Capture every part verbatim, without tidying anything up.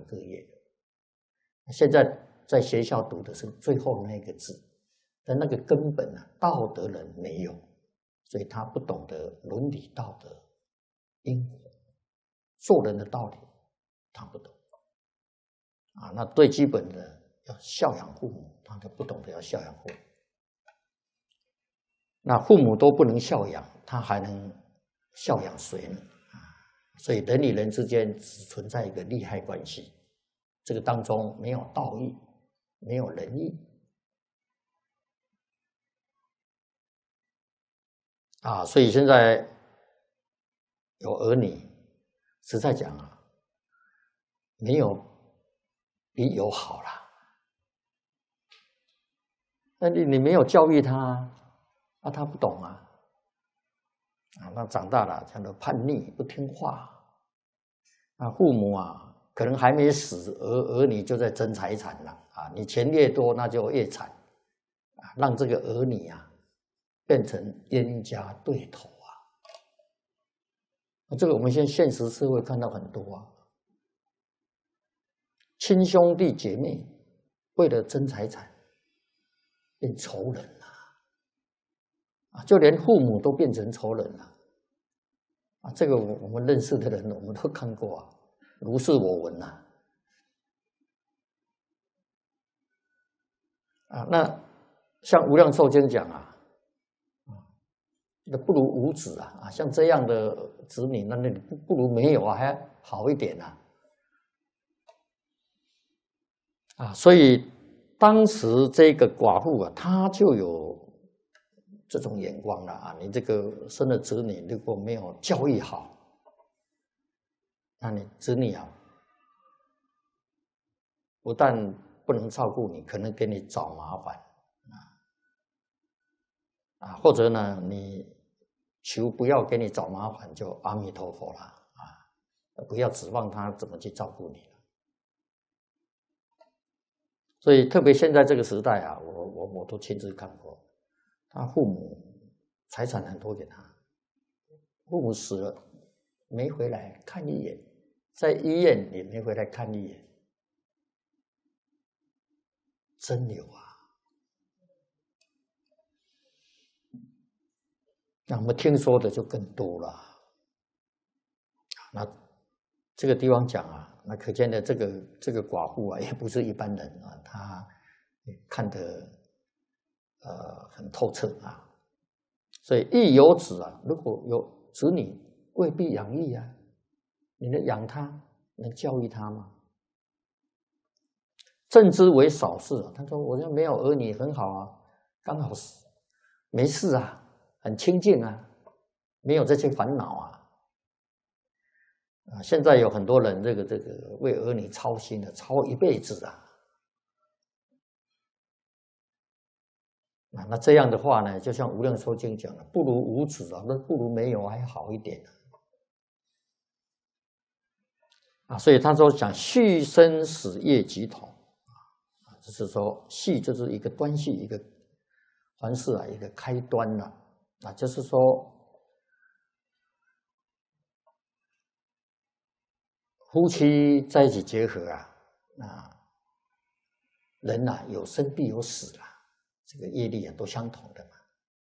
各业。现在在学校读的是最后那个字，但那个根本啊，道德人没有，所以他不懂得伦理道德、因果、做人的道理，他不懂啊。那最基本的要孝养父母，他就不懂得要孝养父母。那父母都不能孝养，他还能孝养谁呢？所以人与人之间只存在一个利害关系，这个当中没有道义，没有仁义啊。所以现在有儿女，实在讲啊，没有比有好啦。那你你没有教育他啊，他不懂啊。啊，那长大了，这样的叛逆不听话，啊，父母啊，可能还没死，儿儿女就在争财产了啊！你钱越多，那就越惨啊！让这个儿女啊，变成冤家对头啊！这个我们现在现实社会看到很多啊，亲兄弟姐妹为了争财产，变仇人了啊！就连父母都变成仇人了。啊，这个我们认识的人，我们都看过啊，如是我闻呐。啊，那像无量寿经讲啊，那不如无子啊，啊，像这样的子女，那那不不如没有啊，还好一点呐。啊，所以当时这个寡妇啊，她就有这种眼光了啊，你这个生了子女，如果没有教育好，那你子女啊，不但不能照顾你，可能给你找麻烦啊，啊，或者呢，你求不要给你找麻烦，就阿弥陀佛了啊，不要指望他怎么去照顾你了。所以，特别现在这个时代啊，我我我都亲自看过，他父母财产很多给他，父母死了没回来看一眼，在医院也没回来看一眼。真有啊！那我们听说的就更多了。那这个地方讲啊，那可见的这个这个寡妇啊，也不是一般人啊，她看得呃很透彻啊。所以亦有子啊，如果有子女，未必养育啊，你能养他，能教育他吗？正之为少事啊，他说我现在没有儿女很好啊，刚好没事啊，很清净啊，没有这些烦恼啊。啊，现在有很多人这个这个为儿女操心的，操一辈子啊。啊，那这样的话呢，就像无量寿经讲的，不如无子啊，那不如没有还好一点啊。所以他说讲续生死业即同。就是说，系就是一个端系，一个凡事啊，一个开端了啊。就是说，夫妻在一起结合啊，啊，人呐、啊、有生必有死啦，这个业力啊都相同的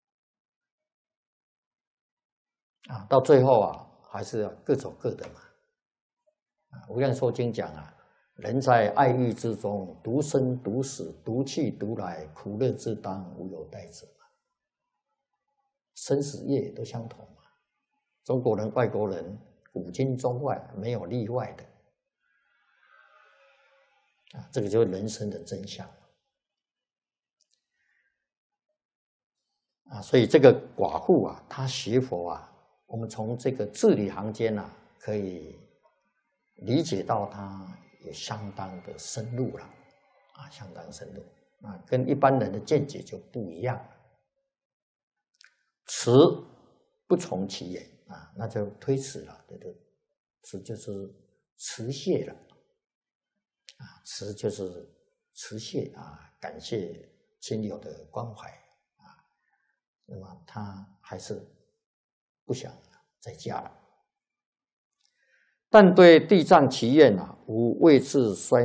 嘛。啊，到最后啊，还是要各走各的嘛。啊，无量寿经讲啊。人在爱欲之中，独生独死，独去独来，苦乐之当，无有代者嘛。生死业都相同嘛。中国人、外国人，古今中外没有例外的。啊，这个就是人生的真相。啊，所以这个寡妇啊，她学佛啊，我们从这个字里行间啊，可以理解到她也相当的深入了，啊，相当深入啊，跟一般人的见解就不一样了。持不从其言啊，那就推辞了，对不对？持就是辞谢了，啊，辞就是辞谢啊，感谢亲友的关怀啊，那么他还是不想再嫁了。 但对地藏祈愿啊，无位次衰